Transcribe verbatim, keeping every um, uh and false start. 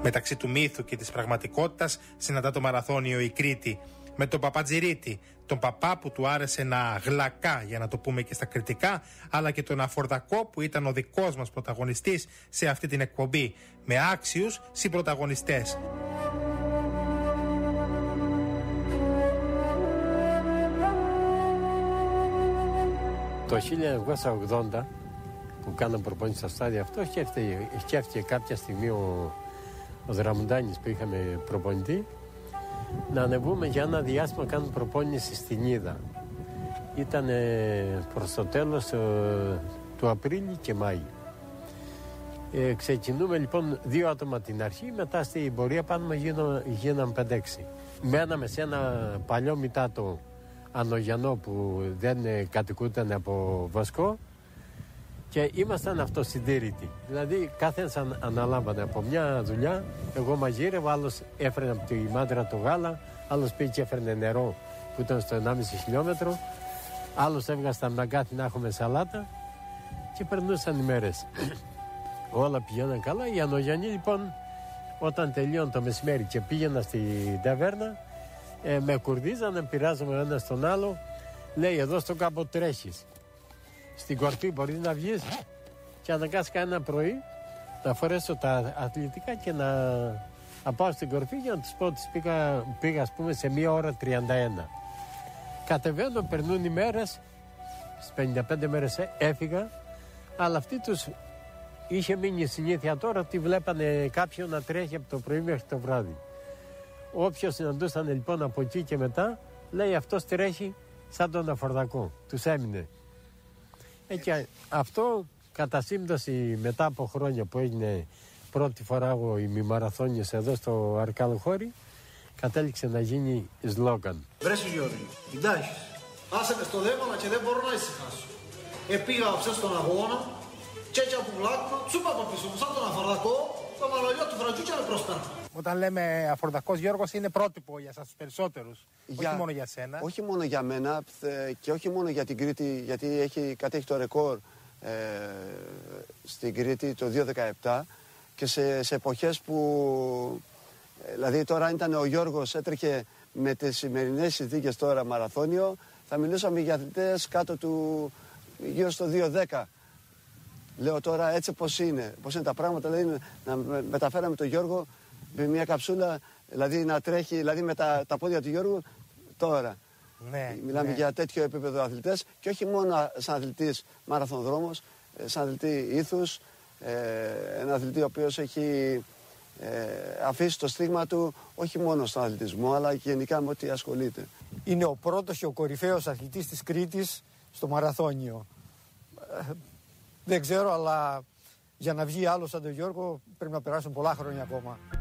Μεταξύ του μύθου και της πραγματικότητας συναντά το μαραθώνιο η Κρήτη. Με τον Παπατζηρίτη, τον παπά που του άρεσε να γλακά, για να το πούμε και στα κριτικά, αλλά και τον Αφορδακό που ήταν ο δικός μας πρωταγωνιστής σε αυτή την εκπομπή, με άξιους συμπρωταγωνιστές. Το χίλια εννιακόσια ογδόντα που κάναμε προπόνηση στο στάδιο αυτό, σκέφτηκε κάποια στιγμή ο, ο Δραμουντάνης που είχαμε προπονητή να ανεβούμε για ένα διάστημα να κάνουμε προπόνηση στην Ίδα. Ήταν προς το τέλος ε, του Απρίλη και Μάη. Ε, ξεκινούμε λοιπόν δύο άτομα την αρχή, μετά στην πορεία πάνω γίναμε πέντε έξι. Μέναμε σε ένα παλιό μητάτο Ανογιανό που δεν ε, κατοικούταν από Βοσκό και ήμασταν αυτοσυντήρητοι. Δηλαδή κάθε ένας αν, αναλάμβανε από μια δουλειά, εγώ μαγείρευα, άλλος έφερνε από τη μάντρα το γάλα, άλλος πήγε και έφερνε νερό που ήταν στο ενάμιση χιλιόμετρο, άλλος έβγαζε στα μναγκάθι να έχουμε σαλάτα και περνούσαν οι μέρες. Όλα πηγαίναν καλά. Οι Ανογιανοί λοιπόν όταν τελείωνε το μεσημέρι και πήγαινα στη ταβέρνα, ε, με κουρδίζανε, πειράζαμε ο ένας στον άλλο, λέει εδώ στο κάμπο τρέχεις. Στην κορφή μπορείς να βγεις και αναγκάστηκα ένα πρωί να φορέσω τα αθλητικά και να, να πάω στην κορφή για να τους πω ότι πήγα, πήγα ας πούμε σε μία ώρα τριάντα ένα. Κατεβαίνω, περνούν οι μέρες, στις πενήντα πέντε μέρες έφυγα, αλλά αυτοί τους είχε μείνει η συνήθεια τώρα ότι βλέπανε κάποιον να τρέχει από το πρωί μέχρι το βράδυ. Όποιος συναντούσαν λοιπόν από εκεί και μετά, λέει αυτός τρέχει σαν τον Αφορδακό, τους έμεινε. Ε, και αυτό κατά σύμπτωση μετά από χρόνια που έγινε πρώτη φορά ο ημιμαραθώνιος εδώ στο Αρκάδο Χώρι, κατέληξε να γίνει σλόγγαν. Βρέσου Γιώργη, κοιτάξεις, άσε με στο δέμονα και δεν μπορώ να ησυχάσω. Επήγα αψέ στον αγώνα και έτσι από βλάκμα, τσούπα από πίσω μου σαν τον Αφορδακό, το μαλωλιό του Φρατζούκια με προσπέρα. Όταν λέμε Αφορδακός Γιώργος είναι πρότυπο για σας τους περισσότερους, για, όχι μόνο για σένα. Όχι μόνο για μένα και όχι μόνο για την Κρήτη, γιατί έχει κατέχει το ρεκόρ ε, στην Κρήτη το δύο χιλιάδες δεκαεπτά και σε, σε εποχές που, δηλαδή τώρα αν ήταν ο Γιώργος έτρεχε με τις σημερινές συνθήκες τώρα μαραθώνιο, θα μιλούσαμε για αθλητές κάτω του γύρω στο δύο χιλιάδες δέκα. Λέω τώρα έτσι πώς είναι, πώς είναι τα πράγματα, δηλαδή να μεταφέραμε τον Γιώργο με μια καψούλα, δηλαδή να τρέχει, δηλαδή με τα, τα πόδια του Γιώργου τώρα. Ναι, Μιλάμε ναι. για τέτοιο επίπεδο αθλητές και όχι μόνο σαν αθλητής μαραθωνδρόμος, σαν αθλητή ήθους, ε, ένα αθλητή ο οποίος έχει ε, αφήσει το στίγμα του όχι μόνο στον αθλητισμό αλλά και γενικά με ό,τι ασχολείται. Είναι ο πρώτος και ο κορυφαίος αθλητής της Κρήτης στο μαραθώνιο. Ε, δεν ξέρω, αλλά για να βγει άλλο σαν τον Γιώργο πρέπει να περάσουν πολλά χρόνια ακόμα.